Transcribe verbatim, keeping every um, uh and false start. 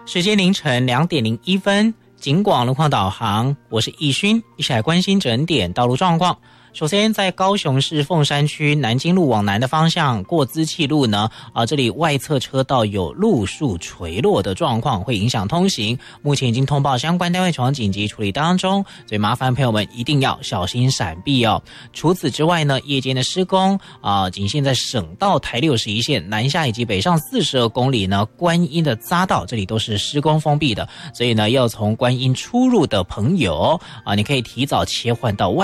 时间凌晨两点零一分，警广路况导航，我是易勋，一起来关心整点道路状况。首先，在高雄市凤山区南京路往南的方向过资气路呢，啊，这里外侧车道有路树垂落的状况，会影响通行。目前已经通报相关单位从紧急处理当中，所以麻烦朋友们一定要小心闪避哦。除此之外呢，夜间的施工啊，仅限在省道台六十一线南下以及北上四十二公里呢，观音的匝道这里都是施工封闭的，所以呢，要从观音出入的朋友啊，你可以提早切换到外